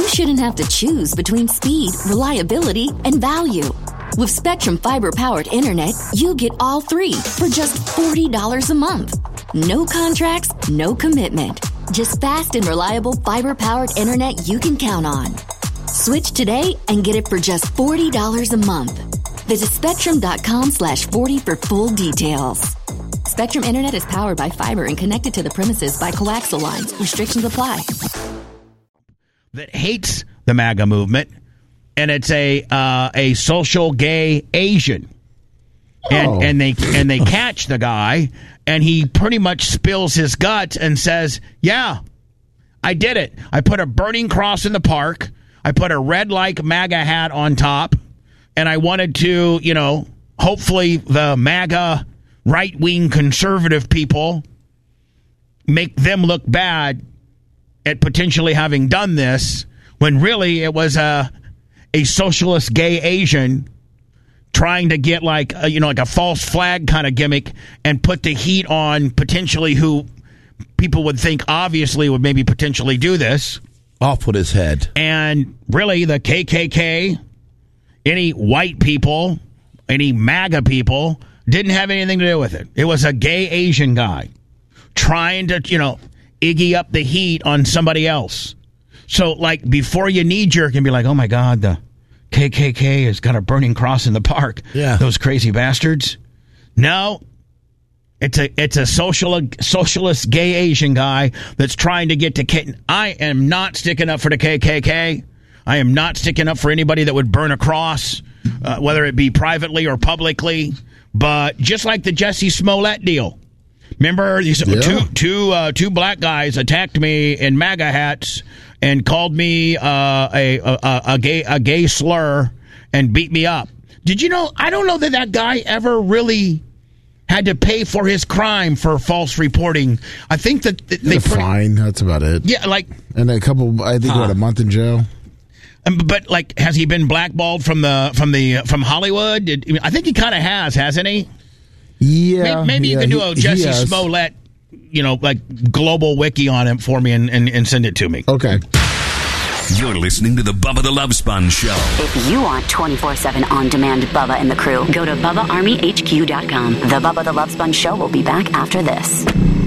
shouldn't have to choose between speed, reliability, and value. With Spectrum Fiber-powered internet, you get all three for just $40 a month. No contracts, no commitment. Just fast and reliable fiber-powered internet you can count on. Switch today and get it for just $40 a month. Visit Spectrum.com/40 for full details. Spectrum Internet is powered by fiber and connected to the premises by coaxial lines. Restrictions apply. That hates the MAGA movement, and it's a social gay Asian. And they catch the guy, and he pretty much spills his guts and says, yeah, I did it. I put a burning cross in the park. I put a red like MAGA hat on top, and I wanted to, hopefully the MAGA right-wing conservative people make them look bad at potentially having done this, when really it was a socialist gay Asian trying to get like a false flag kind of gimmick and put the heat on potentially who people would think obviously would maybe potentially do this. Off with his head. And really the KKK, any white people, any MAGA people didn't have anything to do with it. It was a gay Asian guy trying to, Iggy up the heat on somebody else. So like before you knee jerk and be like, oh my God, the KKK has got a burning cross in the park. Yeah. Those crazy bastards. No, it's a socialist gay Asian guy that's trying to get to. I am not sticking up for the KKK. I am not sticking up for anybody that would burn a cross, whether it be privately or publicly. But just like the Jussie Smollett deal. Remember, these two black guys attacked me in MAGA hats and called me a gay slur and beat me up. Did you know? I don't know that guy ever really had to pay for his crime for false reporting. I think that they fine. That's about it. Yeah, like and a couple. I think a month in jail. But like, has he been blackballed from Hollywood? I think he kind of has, hasn't he? Yeah, maybe you can do a Jussie Smollett, like global wiki on him for me and send it to me. Okay. You're listening to the Bubba the Love Sponge Show. If you want 24/7 on-demand Bubba and the crew, go to BubbaArmyHQ.com. The Bubba the Love Sponge Show will be back after this.